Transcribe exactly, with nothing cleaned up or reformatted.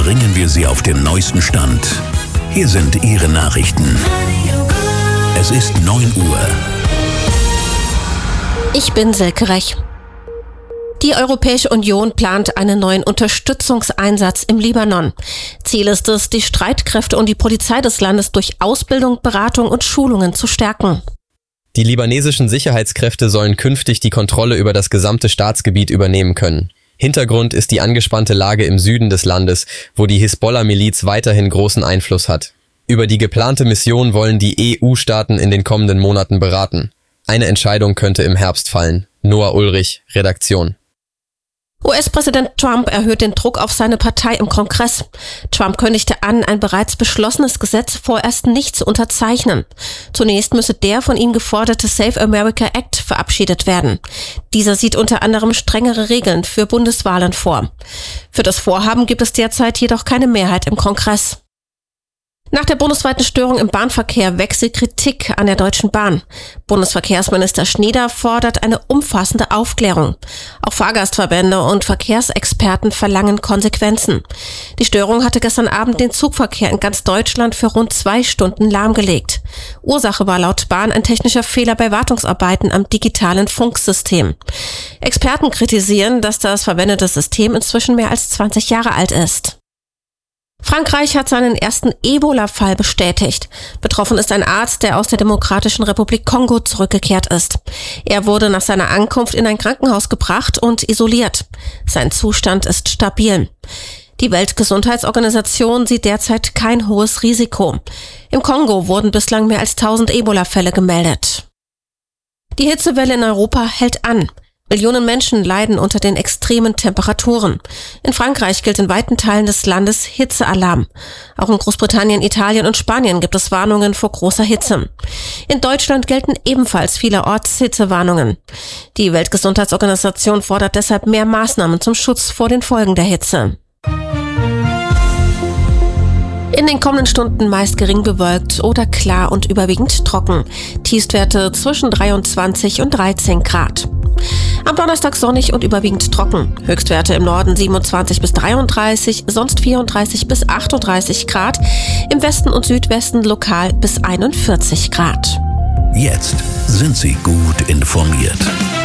bringen wir Sie auf den neuesten Stand. Hier sind Ihre Nachrichten. Es ist neun Uhr. Ich bin Silke Rech. Die Europäische Union plant einen neuen Unterstützungseinsatz im Libanon. Ziel ist es, die Streitkräfte und die Polizei des Landes durch Ausbildung, Beratung und Schulungen zu stärken. Die libanesischen Sicherheitskräfte sollen künftig die Kontrolle über das gesamte Staatsgebiet übernehmen können. Hintergrund ist die angespannte Lage im Süden des Landes, wo die Hisbollah-Miliz weiterhin großen Einfluss hat. Über die geplante Mission wollen die E U-Staaten in den kommenden Monaten beraten. Eine Entscheidung könnte im Herbst fallen. Noah Ulrich, Redaktion. U S-Präsident Trump erhöht den Druck auf seine Partei im Kongress. Trump kündigte an, ein bereits beschlossenes Gesetz vorerst nicht zu unterzeichnen. Zunächst müsse der von ihm geforderte Save America Act verabschiedet werden. Dieser sieht unter anderem strengere Regeln für Bundeswahlen vor. Für das Vorhaben gibt es derzeit jedoch keine Mehrheit im Kongress. Nach der bundesweiten Störung im Bahnverkehr wächst die Kritik an der Deutschen Bahn. Bundesverkehrsminister Schneider fordert eine umfassende Aufklärung. Auch Fahrgastverbände und Verkehrsexperten verlangen Konsequenzen. Die Störung hatte gestern Abend den Zugverkehr in ganz Deutschland für rund zwei Stunden lahmgelegt. Ursache war laut Bahn ein technischer Fehler bei Wartungsarbeiten am digitalen Funksystem. Experten kritisieren, dass das verwendete System inzwischen mehr als zwanzig Jahre alt ist. Frankreich hat seinen ersten Ebola-Fall bestätigt. Betroffen ist ein Arzt, der aus der Demokratischen Republik Kongo zurückgekehrt ist. Er wurde nach seiner Ankunft in ein Krankenhaus gebracht und isoliert. Sein Zustand ist stabil. Die Weltgesundheitsorganisation sieht derzeit kein hohes Risiko. Im Kongo wurden bislang mehr als tausend Ebola-Fälle gemeldet. Die Hitzewelle in Europa hält an. Millionen Menschen leiden unter den extremen Temperaturen. In Frankreich gilt in weiten Teilen des Landes Hitzealarm. Auch in Großbritannien, Italien und Spanien gibt es Warnungen vor großer Hitze. In Deutschland gelten ebenfalls vielerorts Hitzewarnungen. Die Weltgesundheitsorganisation fordert deshalb mehr Maßnahmen zum Schutz vor den Folgen der Hitze. In den kommenden Stunden meist gering bewölkt oder klar und überwiegend trocken. Tiefstwerte zwischen dreiundzwanzig und dreizehn Grad. Am Donnerstag sonnig und überwiegend trocken. Höchstwerte im Norden siebenundzwanzig bis dreiunddreißig, sonst vierunddreißig bis achtunddreißig Grad. Im Westen und Südwesten lokal bis einundvierzig Grad. Jetzt sind Sie gut informiert.